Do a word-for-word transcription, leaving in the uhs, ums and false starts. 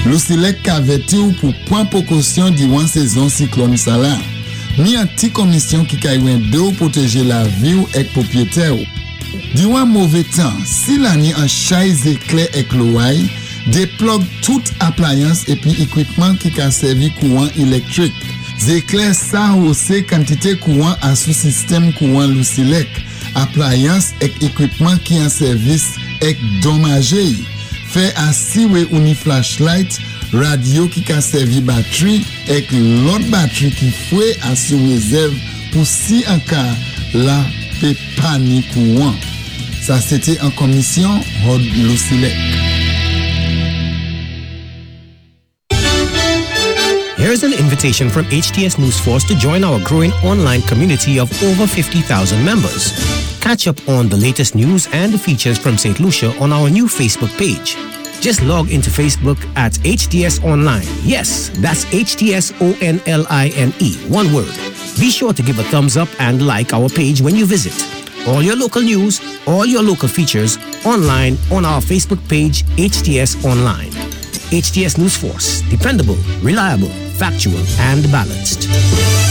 Lucilec averti ou pour prendre précaution durant saison cyclone ça là. Ni un petit commission qui caille d'eau protéger la vie ou et propriétaire. Durant mauvais temps, si l'année en chaise éclair et l'ouaille, déplogue toute appliance et puis équipement qui a servi courant électrique. Éclair ça aussi quantité courant à sous système courant Lucilec, appliance et équipement qui en service et dommagé. Fait assis ou ni flashlight, radio qui a servi batterie et l'autre batterie qui fait à sous réserve pour si en cas la pépani courant. Ça c'était en commission Rod Lucilec. Here's an invitation from H T S News Force to join our growing online community of over fifty thousand members. Catch up on the latest news and the features from Saint Lucia on our new Facebook page. Just log into Facebook at H T S Online. Yes, that's H T S O N L I N E, one word. Be sure to give a thumbs up and like our page when you visit. All your local news, all your local features, online on our Facebook page, H T S Online. H T S News Force, dependable, reliable, factual, and balanced.